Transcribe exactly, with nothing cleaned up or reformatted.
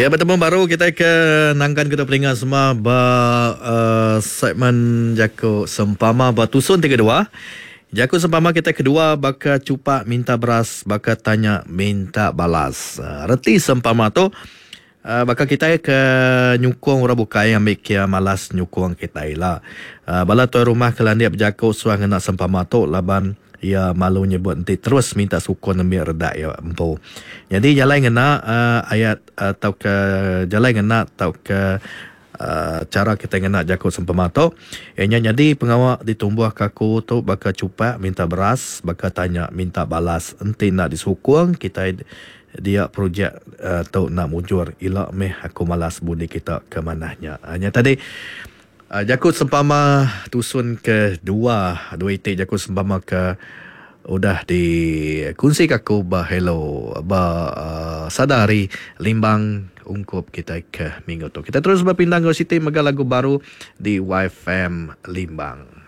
Ya, bertemu baru kita ke nangkan kita pelingan semua ba uh, segmen Jaku Sempama Batusun tiga dua. Jaku Sempama kita kedua baka cupak minta beras, baka tanya minta balas. Uh, reti sempama tu uh, baka kita ke nyukung ora bukai ambil kia malas nyukung kita lah. Uh, bala tuan rumah kelandia berjaku suang nak sempama tu laban ya malu nyebut nanti terus minta sukun ambil redak ya empu. Jadi jalan ngena uh, ayat atau ke jalan ngena atau ke uh, cara kita ngena jaku sempama tu. Ianya jadi pengawak ditumbuh kaku tu baka cupak minta beras, baka tanya minta balas. Enti nak disukung kita dia projek uh, tu nak mujur ilak meh aku malas budi kita ke manahnya. Hanya tadi Uh, Jakut Sempama Tusun kedua dua itik Jakut Sempama ke udah dikunci kaku bah hello bah uh, sadari limbang ungkup kita ke minggu tu. Kita terus berpindah ke Siti Mega lagu baru di Y F M Limbang.